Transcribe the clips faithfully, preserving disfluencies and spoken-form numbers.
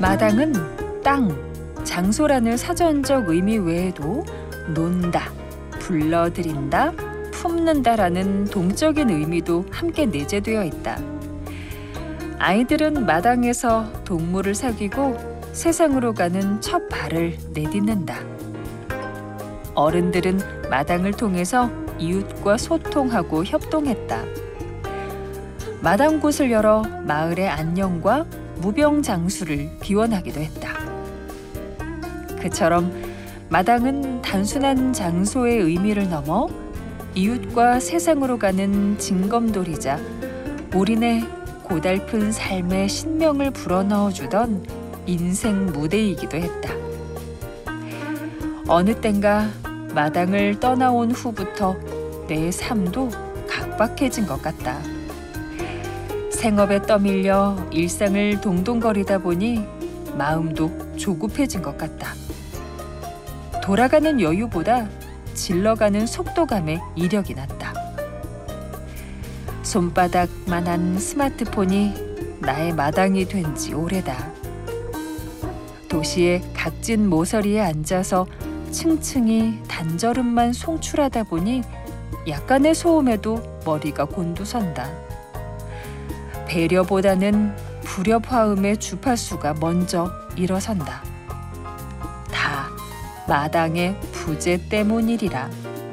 마당은 땅, 장소라는 사전적 의미 외에도 논다, 불러들인다, 품는다라는 동적인 의미도 함께 내재되어 있다. 아이들은 마당에서 동물을 사귀고 세상으로 가는 첫 발을 내딛는다. 어른들은 마당을 통해서 이웃과 소통하고 협동했다. 마당곳을 열어 마을의 안녕과 무병장수를 기원하기도 했다. 그처럼 마당은 단순한 장소의 의미를 넘어 이웃과 세상으로 가는 징검돌이자 우리네 고달픈 삶의 신명을 불어넣어주던 인생 무대이기도 했다. 어느 땐가 마당을 떠나온 후부터 내 삶도 각박해진 것 같다. 생업에 떠밀려 일상을 동동거리다 보니 마음도 조급해진 것 같다. 돌아가는 여유보다 질러가는 속도감에 이력이 났다. 손바닥만한 스마트폰이 나의 마당이 된 지 오래다. 도시의 각진 모서리에 앉아서 층층이 단절음만 송출하다 보니 약간의 소음에도 머리가 곤두선다. 배려보다는 불협화음의 주파수가 먼저 일어선다. 다 마당의 부재 때문이리라.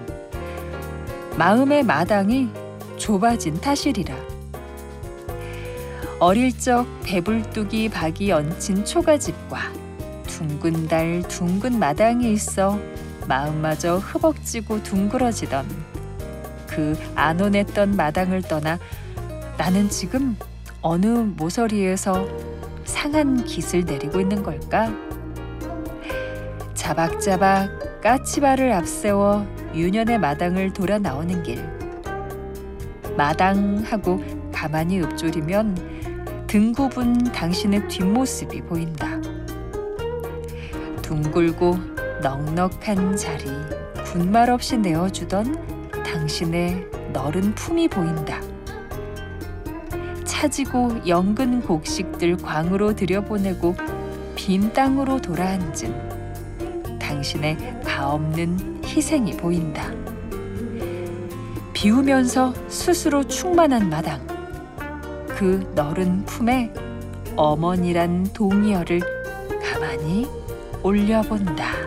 마음의 마당이 좁아진 탓이리라. 어릴 적 배불뚝이 박이 얹힌 초가집과 둥근 달 둥근 마당이 있어 마음마저 흐벅지고 둥그러지던 그 안온했던 마당을 떠나 나는 지금 어느 모서리에서 상한 깃을 내리고 있는 걸까? 자박자박 까치발을 앞세워 유년의 마당을 돌아 나오는 길. 마당하고 가만히 읊조리면 등 굽은 당신의 뒷모습이 보인다. 둥글고 넉넉한 자리, 군말 없이 내어주던 당신의 너른 품이 보인다. 차지고 연근 곡식들 광으로 들여보내고 빈 땅으로 돌아앉은 당신의 가없는 희생이 보인다. 비우면서 스스로 충만한 마당, 그 너른 품에 어머니란 동이어를 가만히 올려본다.